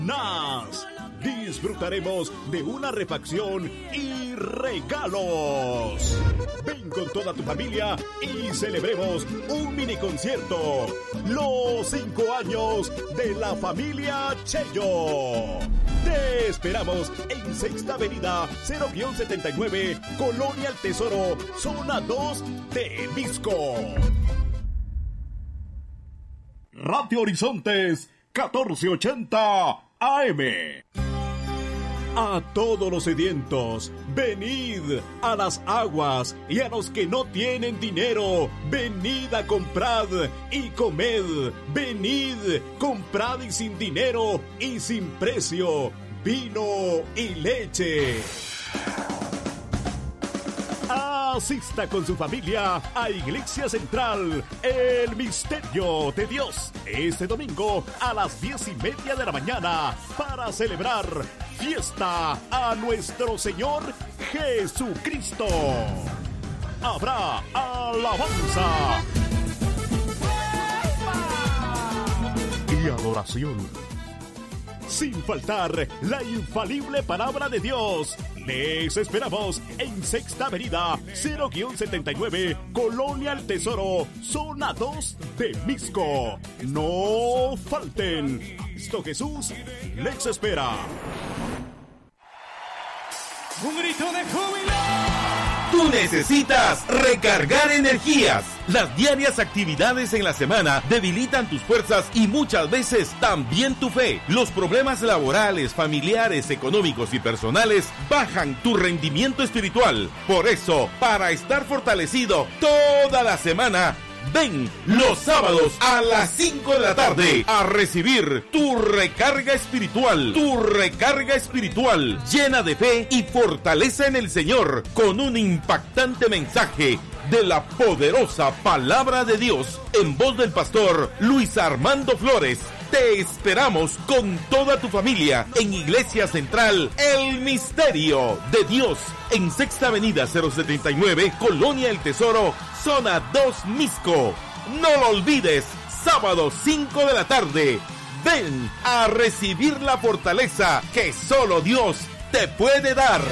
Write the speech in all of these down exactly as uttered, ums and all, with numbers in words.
Nas. Disfrutaremos de una refacción y regalos. Ven con toda tu familia y celebremos un mini concierto. Los cinco años de la familia Chello. Te esperamos en Sexta Avenida cero setenta y nueve, Colonia El Tesoro, zona dos, Temisco. Radio Horizontes catorce ochenta A M. A todos los sedientos, venid a las aguas, y a los que no tienen dinero, venid a comprad y comed. Venid, comprad y sin dinero y sin precio, vino y leche. Asista con su familia a Iglesia Central, el Misterio de Dios, este domingo a las diez y media de la mañana, para celebrar fiesta a nuestro Señor Jesucristo. Habrá alabanza y adoración. Sin faltar la infalible palabra de Dios. Les esperamos en Sexta Avenida cero setenta y nueve, Colonia El Tesoro, zona dos, Temisco. No falten. Cristo Jesús les espera. ¡Un grito de júbilo! Tú necesitas recargar energías. Las diarias actividades en la semana debilitan tus fuerzas y muchas veces también tu fe. Los problemas laborales, familiares, económicos y personales bajan tu rendimiento espiritual. Por eso, para estar fortalecido toda la semana, ven los sábados a las cinco de la tarde a recibir tu recarga espiritual, tu recarga espiritual llena de fe y fortaleza en el Señor, con un impactante mensaje de la poderosa palabra de Dios en voz del pastor Luis Armando Flores. Te esperamos con toda tu familia en Iglesia Central, el Misterio de Dios, en Sexta Avenida cero setenta y nueve, Colonia El Tesoro, zona dos, Misco. No lo olvides, sábado cinco de la tarde. Ven a recibir la fortaleza que solo Dios te puede dar.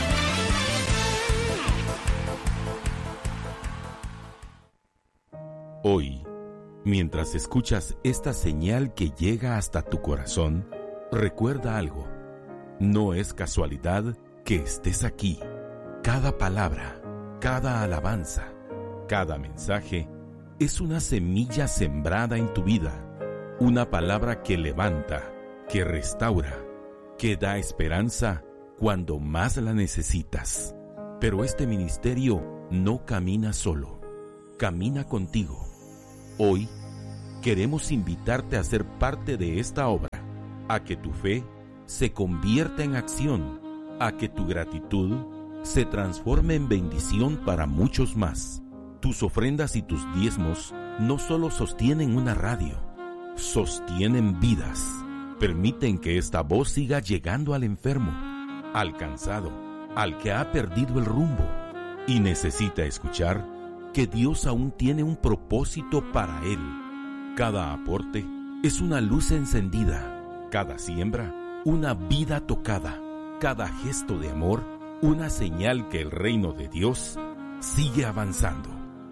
Hoy, mientras escuchas esta señal que llega hasta tu corazón, recuerda algo. No es casualidad que estés aquí. Cada palabra, cada alabanza, cada mensaje es una semilla sembrada en tu vida. Una palabra que levanta, que restaura, que da esperanza cuando más la necesitas. Pero este ministerio no camina solo, camina contigo. Hoy queremos invitarte a ser parte de esta obra, a que tu fe se convierta en acción, a que tu gratitud se transforme en bendición para muchos más. Tus ofrendas y tus diezmos no solo sostienen una radio, sostienen vidas, permiten que esta voz siga llegando al enfermo, al cansado, al que ha perdido el rumbo y necesita escuchar que Dios aún tiene un propósito para él. Cada aporte es una luz encendida, cada siembra una vida tocada, cada gesto de amor una señal que el reino de Dios sigue avanzando.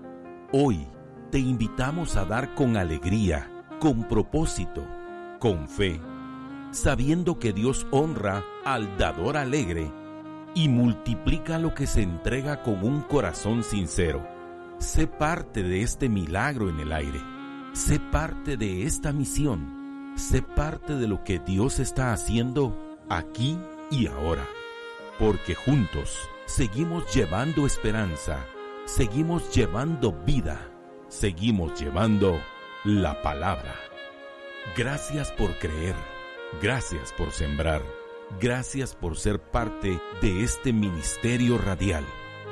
Hoy te invitamos a dar con alegría, con propósito, con fe, sabiendo que Dios honra al dador alegre y multiplica lo que se entrega con un corazón sincero. Sé parte de este milagro en el aire. Sé parte de esta misión. Sé parte de lo que Dios está haciendo aquí y ahora. Porque juntos seguimos llevando esperanza, seguimos llevando vida, seguimos llevando la palabra. Gracias por creer, gracias por sembrar, gracias por ser parte de este ministerio radial.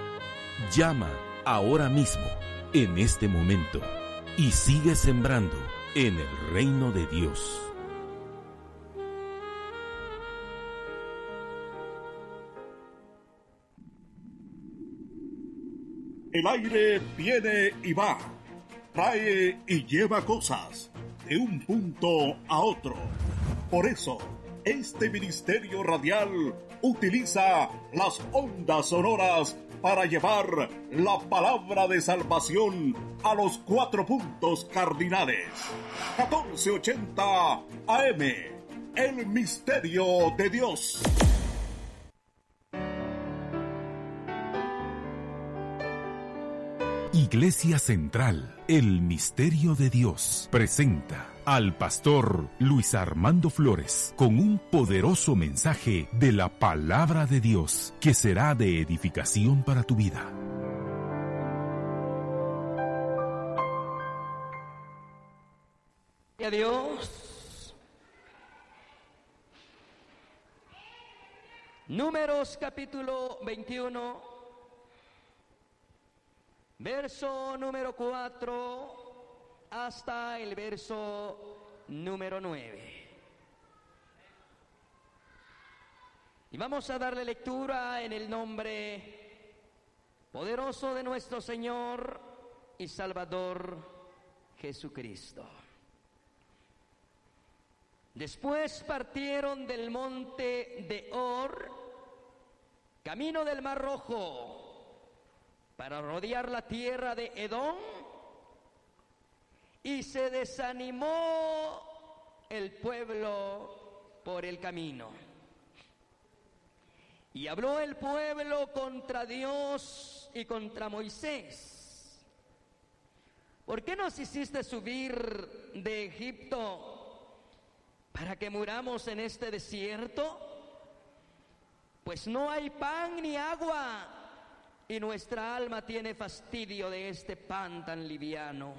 Llama ahora mismo, en este momento, y sigue sembrando en el reino de Dios. El aire viene y va, trae y lleva cosas de un punto a otro. Por eso, Este ministerio radial utiliza las ondas sonoras para llevar la palabra de salvación a los cuatro puntos cardinales. catorce ochenta A M, el misterio de Dios. Iglesia Central, el misterio de Dios, presenta al pastor Luis Armando Flores con un poderoso mensaje de la palabra de Dios que será de edificación para tu vida. Dios. Números capítulo veintiuno, verso número cuatro hasta el verso número nueve. Y vamos a darle lectura en el nombre poderoso de nuestro Señor y Salvador Jesucristo. Después partieron del monte de Or, camino del Mar Rojo, para rodear la tierra de Edom, y se desanimó el pueblo por el camino. Y habló el pueblo contra Dios y contra Moisés: ¿por qué nos hiciste subir de Egipto para que muramos en este desierto? Pues no hay pan ni agua, y nuestra alma tiene fastidio de este pan tan liviano.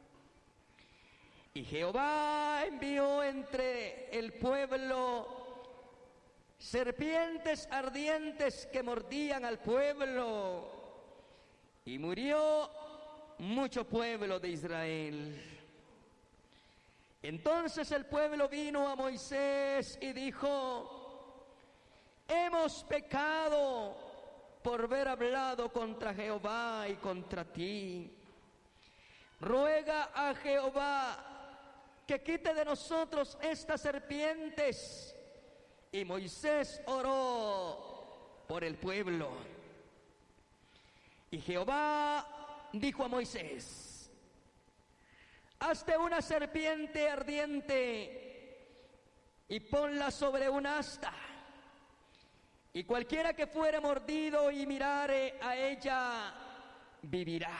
Y Jehová envió entre el pueblo serpientes ardientes que mordían al pueblo, y murió mucho pueblo de Israel. Entonces el pueblo vino a Moisés y dijo: hemos pecado por haber hablado contra Jehová y contra ti. Ruega a Jehová que quite de nosotros estas serpientes. Y Moisés oró por el pueblo. Y Jehová dijo a Moisés: hazte una serpiente ardiente y ponla sobre un asta, y cualquiera que fuere mordido y mirare a ella vivirá.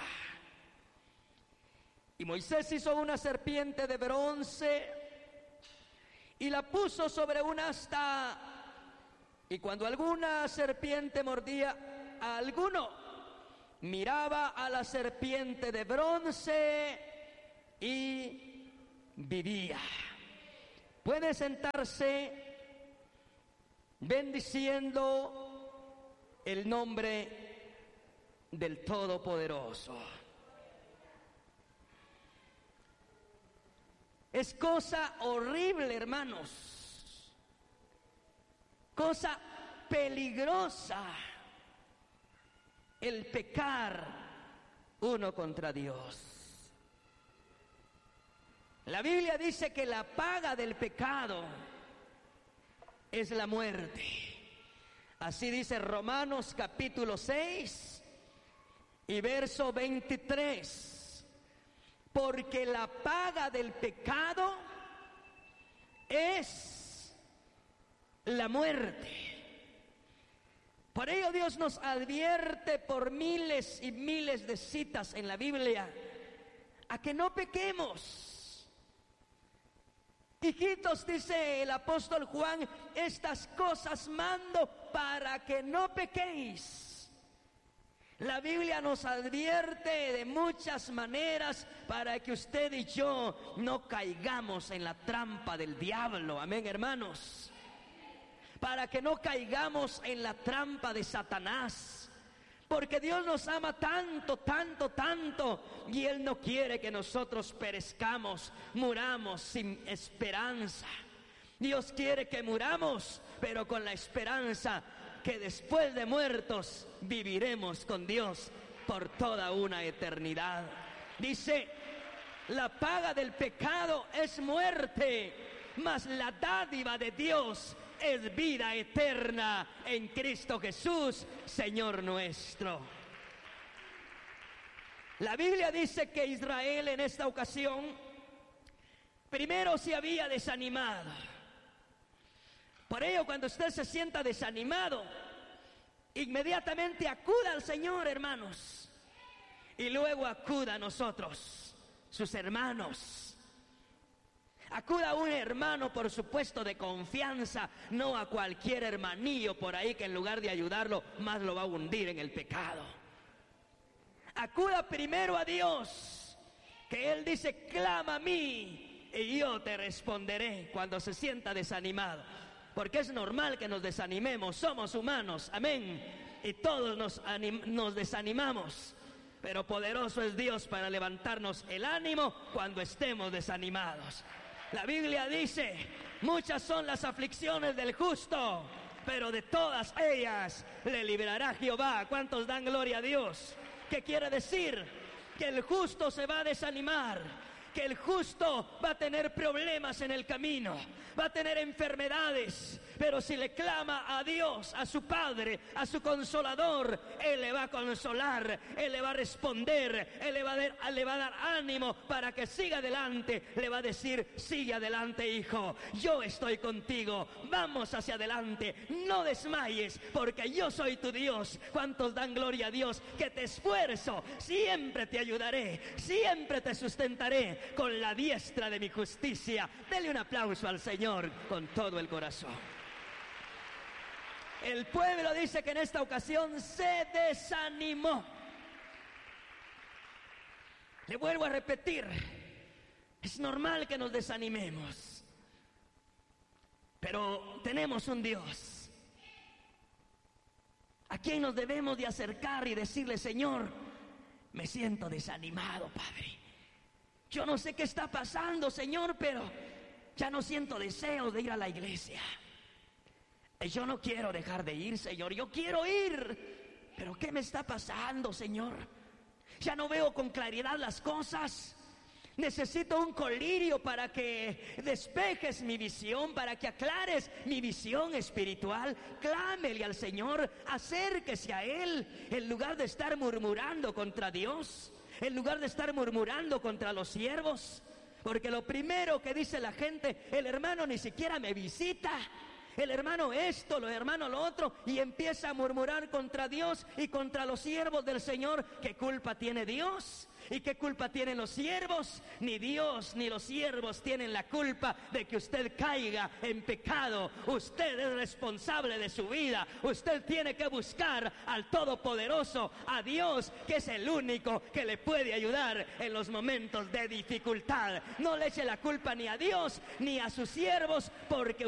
Y Moisés hizo una serpiente de bronce y la puso sobre un asta, y cuando alguna serpiente mordía a alguno, miraba a la serpiente de bronce y vivía. Puede sentarse bendiciendo el nombre del Todopoderoso. Es cosa horrible, hermanos, cosa peligrosa el pecar uno contra Dios. La Biblia dice que la paga del pecado es la muerte. Así dice Romanos capítulo seis y verso veintitrés. Porque la paga del pecado es la muerte. Por ello Dios nos advierte por miles y miles de citas en la Biblia a que no pequemos. Hijitos, dice el apóstol Juan, estas cosas mando para que no pequéis. La Biblia nos advierte de muchas maneras para que usted y yo no caigamos en la trampa del diablo. Amén, hermanos. Para que no caigamos en la trampa de Satanás. Porque Dios nos ama tanto, tanto, tanto, y Él no quiere que nosotros perezcamos, muramos sin esperanza. Dios quiere que muramos, pero con la esperanza que después de muertos viviremos con Dios por toda una eternidad. Dice, la paga del pecado es muerte, mas la dádiva de Dios es vida eterna en Cristo Jesús, Señor nuestro. La Biblia dice que Israel en esta ocasión primero se había desanimado. Por ello, cuando usted se sienta desanimado, inmediatamente acuda al Señor, hermanos, y luego acuda a nosotros, sus hermanos. Acuda a un hermano, por supuesto, de confianza, no a cualquier hermanillo por ahí que en lugar de ayudarlo, más lo va a hundir en el pecado. Acuda primero a Dios, que Él dice, clama a mí y yo te responderé cuando se sienta desanimado. Porque es normal que nos desanimemos, somos humanos, amén. Y todos nos, anim- nos desanimamos, pero poderoso es Dios para levantarnos el ánimo cuando estemos desanimados. La Biblia dice, muchas son las aflicciones del justo, pero de todas ellas le librará Jehová. ¿Cuántos dan gloria a Dios? ¿Qué quiere decir? Que el justo se va a desanimar, que el justo va a tener problemas en el camino, va a tener enfermedades, pero si le clama a Dios, a su Padre, a su Consolador, Él le va a consolar, Él le va a responder, Él le va a dar, le va a dar ánimo para que siga adelante, le va a decir, sigue adelante, hijo, yo estoy contigo, vamos hacia adelante, no desmayes, porque yo soy tu Dios. ¿Cuántos dan gloria a Dios? Que te esfuerzo, siempre te ayudaré, siempre te sustentaré con la diestra de mi justicia. Dele un aplauso al Señor con todo el corazón. El pueblo dice que en esta ocasión se desanimó. Le vuelvo a repetir, es normal que nos desanimemos, pero tenemos un Dios a quien nos debemos de acercar y decirle, Señor, me siento desanimado, Padre. Yo no sé qué está pasando, Señor, pero ya no siento deseos de ir a la iglesia. Yo no quiero dejar de ir, Señor, yo quiero ir, pero ¿qué me está pasando, Señor? Ya no veo con claridad las cosas. Necesito un colirio para que despejes mi visión, para que aclares mi visión espiritual. Clámele al Señor, acérquese a Él, en lugar de estar murmurando contra Dios, en lugar de estar murmurando contra los siervos. Porque lo primero que dice la gente, el hermano ni siquiera me visita, el hermano esto, el hermano lo otro, y empieza a murmurar contra Dios y contra los siervos del Señor. ¿Qué culpa tiene Dios? ¿Y qué culpa tienen los siervos? Ni Dios ni los siervos tienen la culpa de que usted caiga en pecado. Usted es responsable de su vida. Usted tiene que buscar al Todopoderoso, a Dios, que es el único que le puede ayudar en los momentos de dificultad. No le eche la culpa ni a Dios ni a sus siervos, porque